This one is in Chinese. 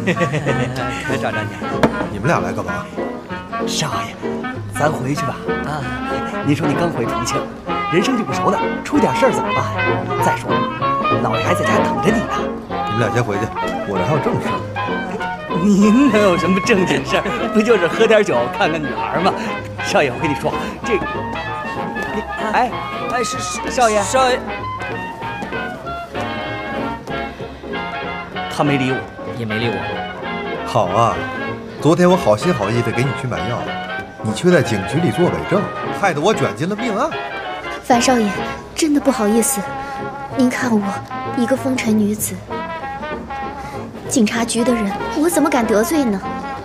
可找着你了。 你们俩来干嘛？ 少爷，咱回去吧。啊，您说你刚回重庆，人生地不熟的，出点事儿怎么办？再说了，老爷还在家等着你呢。 你们俩先回去，我这还有正事。 您能有什么正经事儿？不就是喝点酒，看看女孩吗？少爷，我跟你说，这个，哎，是少爷，少爷，他没理我， 也没理我。 好啊，昨天我好心好意的给你去买药，你却在警局里做伪证，害得我卷进了命案。 樊少爷，真的不好意思，您看我一个风尘女子，警察局的人，我怎么敢得罪呢？